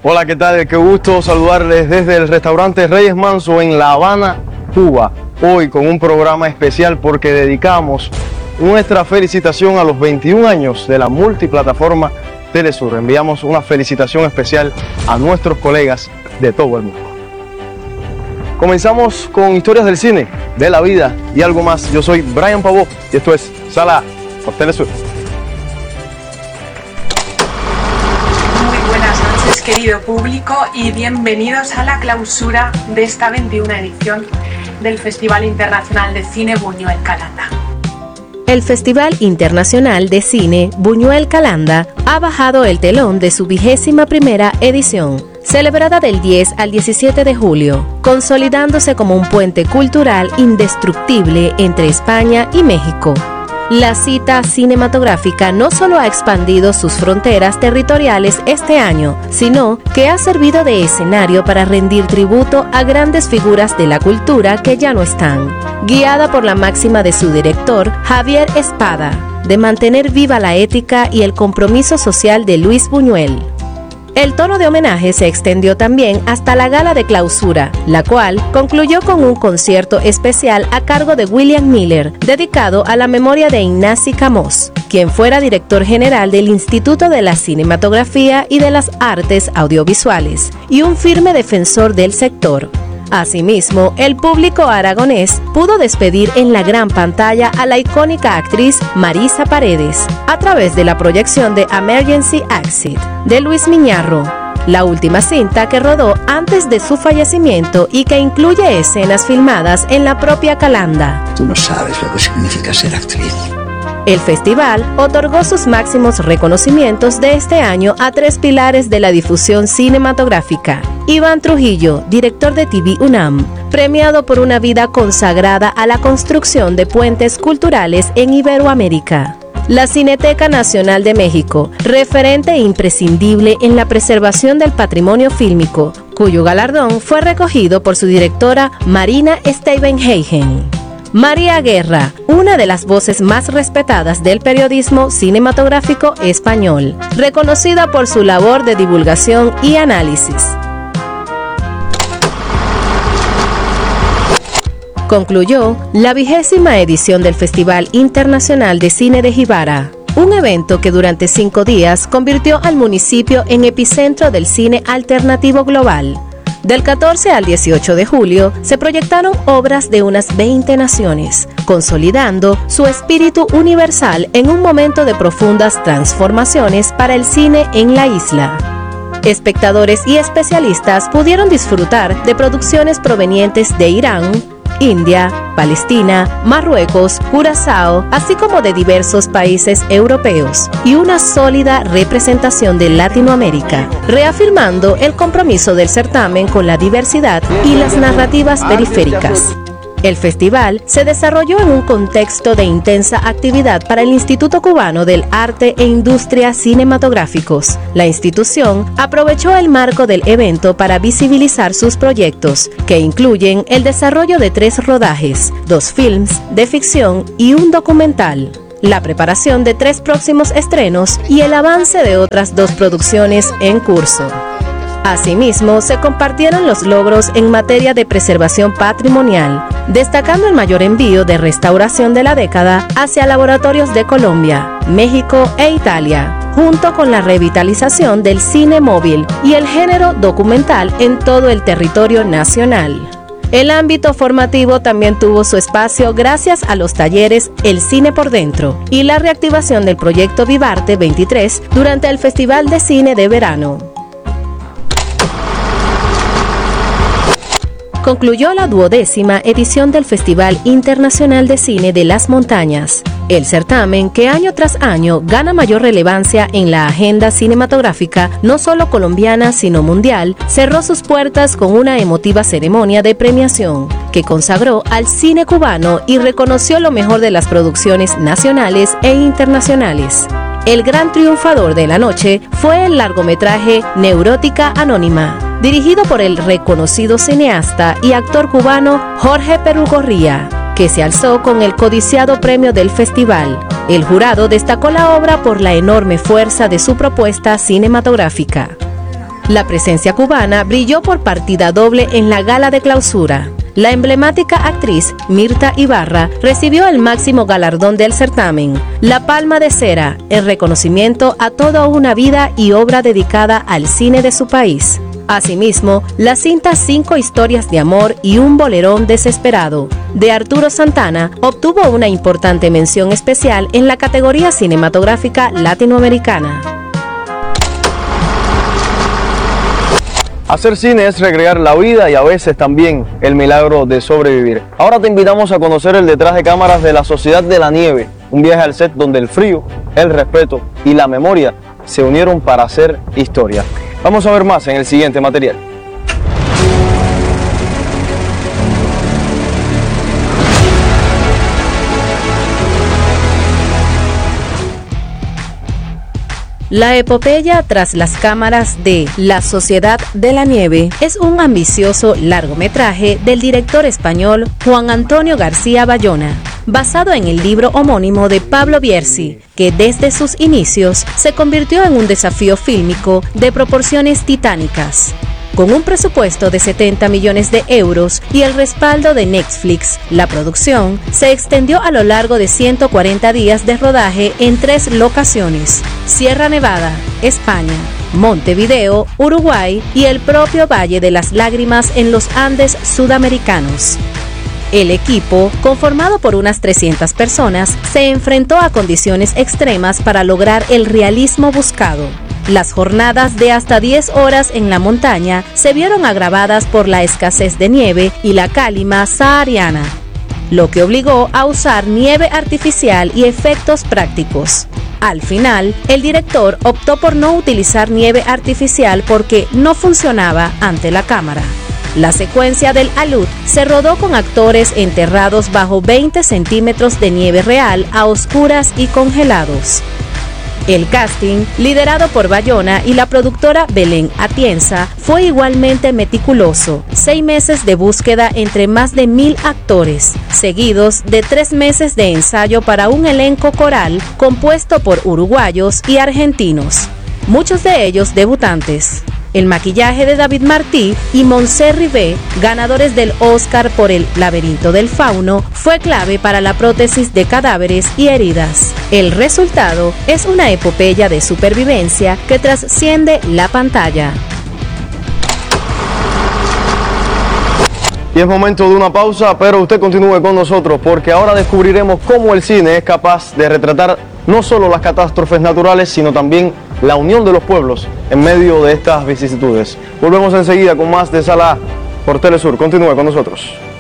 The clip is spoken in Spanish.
Hola, ¿qué tal? Qué gusto saludarles desde el restaurante Reyes Manso en La Habana, Cuba. Hoy con un programa especial porque dedicamos nuestra felicitación a los 21 años de la multiplataforma Telesur. Enviamos una felicitación especial a nuestros colegas de todo el mundo. Comenzamos con historias del cine, de la vida y algo más. Yo soy Brian Pavó y esto es Sala por Telesur. Querido público, y bienvenidos a la clausura de esta 21ª edición del Festival Internacional de Cine Buñuel Calanda. El Festival Internacional de Cine Buñuel Calanda ha bajado el telón de su 21ª edición, celebrada del 10 al 17 de julio, consolidándose como un puente cultural indestructible entre España y México. La cita cinematográfica no solo ha expandido sus fronteras territoriales este año, sino que ha servido de escenario para rendir tributo a grandes figuras de la cultura que ya no están, guiada por la máxima de su director, Javier Espada, de mantener viva la ética y el compromiso social de Luis Buñuel. El tono de homenaje se extendió también hasta la gala de clausura, la cual concluyó con un concierto especial a cargo de William Miller, dedicado a la memoria de Ignasi Camós, quien fuera director general del Instituto de la Cinematografía y de las Artes Audiovisuales, y un firme defensor del sector. Asimismo, el público aragonés pudo despedir en la gran pantalla a la icónica actriz Marisa Paredes a través de la proyección de Emergency Exit de Luis Miñarro, la última cinta que rodó antes de su fallecimiento y que incluye escenas filmadas en la propia Calanda. Tú no sabes lo que significa ser actriz. El festival otorgó sus máximos reconocimientos de este año a 3 pilares de la difusión cinematográfica. Iván Trujillo, director de TV UNAM, premiado por una vida consagrada a la construcción de puentes culturales en Iberoamérica. La Cineteca Nacional de México, referente imprescindible en la preservación del patrimonio fílmico, cuyo galardón fue recogido por su directora Marina Steibenhagen. María Guerra, una de las voces más respetadas del periodismo cinematográfico español, reconocida por su labor de divulgación y análisis. Concluyó la 20ª edición del Festival Internacional de Cine de Jibara, un evento que durante 5 días convirtió al municipio en epicentro del cine alternativo global. Del 14 al 18 de julio se proyectaron obras de unas 20 naciones, consolidando su espíritu universal en un momento de profundas transformaciones para el cine en la isla. Espectadores y especialistas pudieron disfrutar de producciones provenientes de Irán, India, Palestina, Marruecos, Curazao, así como de diversos países europeos, y una sólida representación de Latinoamérica, reafirmando el compromiso del certamen con la diversidad y las narrativas periféricas. El festival se desarrolló en un contexto de intensa actividad para el Instituto Cubano del Arte e Industria Cinematográficos. La institución aprovechó el marco del evento para visibilizar sus proyectos, que incluyen el desarrollo de 3 rodajes, 2 films de ficción y un documental, la preparación de 3 próximos estrenos y el avance de otras 2 producciones en curso. Asimismo, se compartieron los logros en materia de preservación patrimonial, destacando el mayor envío de restauración de la década hacia laboratorios de Colombia, México e Italia, junto con la revitalización del cine móvil y el género documental en todo el territorio nacional. El ámbito formativo también tuvo su espacio gracias a los talleres El Cine por Dentro y la reactivación del proyecto Vivarte 23 durante el Festival de Cine de Verano. Concluyó la 12ª edición del Festival Internacional de Cine de las Montañas. El certamen, que año tras año gana mayor relevancia en la agenda cinematográfica, no solo colombiana sino mundial, cerró sus puertas con una emotiva ceremonia de premiación que consagró al cine cubano y reconoció lo mejor de las producciones nacionales e internacionales. El gran triunfador de la noche fue el largometraje Neurótica Anónima, dirigido por el reconocido cineasta y actor cubano Jorge Perugorría, que se alzó con el codiciado premio del festival. El jurado destacó la obra por la enorme fuerza de su propuesta cinematográfica. La presencia cubana brilló por partida doble en la gala de clausura. La emblemática actriz Mirta Ibarra recibió el máximo galardón del certamen, la Palma de Cera, en reconocimiento a toda una vida y obra dedicada al cine de su país. Asimismo, la cinta 5 historias de amor y un bolerón desesperado, de Arturo Santana, obtuvo una importante mención especial en la categoría cinematográfica latinoamericana. Hacer cine es recrear la vida y a veces también el milagro de sobrevivir. Ahora te invitamos a conocer el detrás de cámaras de La Sociedad de la Nieve, un viaje al set donde el frío, el respeto y la memoria se unieron para hacer historia. Vamos a ver más en el siguiente material. La epopeya tras las cámaras de La Sociedad de la Nieve es un ambicioso largometraje del director español Juan Antonio García Bayona, basado en el libro homónimo de Pablo Bierzi, que desde sus inicios se convirtió en un desafío fílmico de proporciones titánicas. Con un presupuesto de 70 millones de euros y el respaldo de Netflix, la producción se extendió a lo largo de 140 días de rodaje en 3 locaciones: Sierra Nevada, España, Montevideo, Uruguay y el propio Valle de las Lágrimas en los Andes sudamericanos. El equipo, conformado por unas 300 personas, se enfrentó a condiciones extremas para lograr el realismo buscado. Las jornadas de hasta 10 horas en la montaña se vieron agravadas por la escasez de nieve y la cálima sahariana, lo que obligó a usar nieve artificial y efectos prácticos. Al final, el director optó por no utilizar nieve artificial porque no funcionaba ante la cámara. La secuencia del alud se rodó con actores enterrados bajo 20 centímetros de nieve real a oscuras y congelados. El casting, liderado por Bayona y la productora Belén Atienza, fue igualmente meticuloso. 6 meses de búsqueda entre más de 1000 actores, seguidos de 3 meses de ensayo para un elenco coral compuesto por uruguayos y argentinos, muchos de ellos debutantes. El maquillaje de David Martí y Montse Ribé, ganadores del Oscar por El laberinto del fauno, fue clave para la prótesis de cadáveres y heridas. El resultado es una epopeya de supervivencia que trasciende la pantalla. Y es momento de una pausa, pero usted continúe con nosotros porque ahora descubriremos cómo el cine es capaz de retratar no solo las catástrofes naturales, sino también la unión de los pueblos en medio de estas vicisitudes. Volvemos enseguida con más de Sala por Telesur. Continúe con nosotros.